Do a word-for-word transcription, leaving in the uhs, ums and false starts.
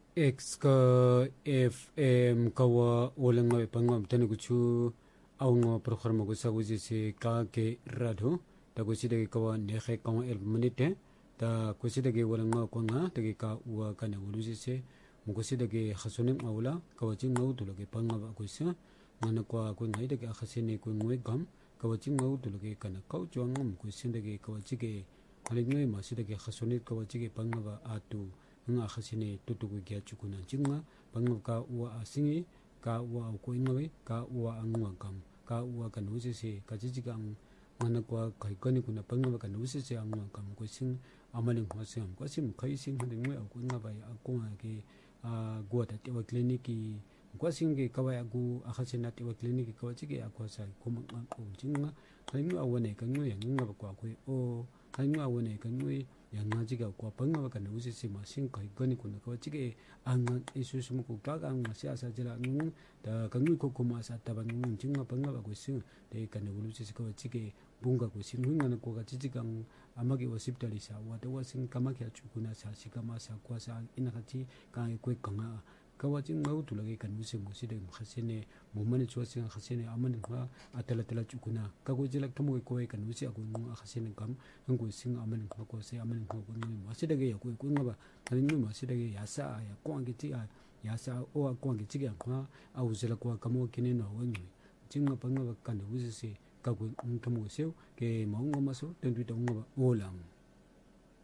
X ka F M kawa walang nga pangam tani kuchu aw nga programa ko sa kusi si ka ke radho ta kusi de kawa nehe kawa el minute ta kusi de walang nga ko nga de ka uwa kana wulusi se mo kusi de khasunim awla kawa jing ngau tu lagi pangaba ko sa ngana kwa ko ngai de khasini ko ngoi gam kawa jing ngau tu lagi kana kau chuang ngam ko sin de kawa jige halingoi ma si de khasuni kawa jige pangaba atu nga khasine tutugu gya chukuna jinga bangab ka uwa asingi ka uwa ko ingawe ka uwa angwa gam ka uwa kan usese ka jijiga ang ngana kwa kai kani kuna bangab kan usese angwa gam ko sing amaling hwasam ko sim kai sing hande ngwe ko ngaba ya ko ke a gota tewa kliniki ko sing ge kawai agu akhasina tewa kliniki ko jige akwa sa ko ko jinga hainu awane kan ngwe ngaba kwa ko o hainu awane kan ngwe yang ngajiga kwa pangaba kan usisi masing kai gani kuna ko chige ang isu sumu ko ka ang masya sa jela ngung da kangi ko ko masa taban ngung jinga pangaba ko sing de kan usisi ko chige bunga ko sing ngana ko ka chijigang amagi wasiptali sa wa de wasing kamaki achukuna sa sikama sa kwa sa inakati ka ko kanga kawajing ngau tulagi kan musim muside khasine momane chuasing khasine amane ha atala tala chukuna kago jilak tamu ko kan musi aku ngung khasine kam hangu sing amane ko ko se amane ko ko ngi maside ge ko ko ngaba kan ngi maside ge yasa ya ko angi ti yasa o ko angi ti ga ha au jila ko kamo kine no wangi jinga panga kan musi se kago tamu se ke mongo maso tendu ngaba olang